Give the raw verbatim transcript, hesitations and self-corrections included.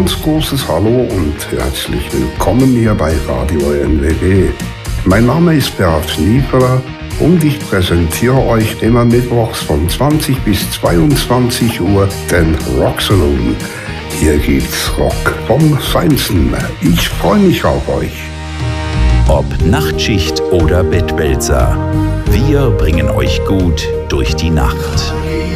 ganz großes Hallo und herzlich willkommen hier bei Radio N W G. Mein Name ist Bert Nieferer und ich präsentiere euch immer mittwochs von zwanzig bis zweiundzwanzig Uhr den Rock Saloon. Hier gibt's Rock vom Feinsten. Ich freue mich auf euch. Ob Nachtschicht oder Bettwälzer, wir bringen euch gut durch die Nacht.